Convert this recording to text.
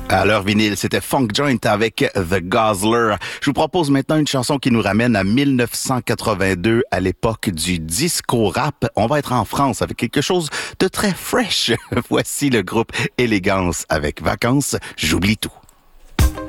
À l'heure vinyle, c'était Funk Joint avec The Guzzler. Je vous propose maintenant une chanson qui nous ramène à 1982, à l'époque du disco rap. On va être en France avec quelque chose de très fresh. Voici le groupe Élégance avec Vacances, j'oublie tout.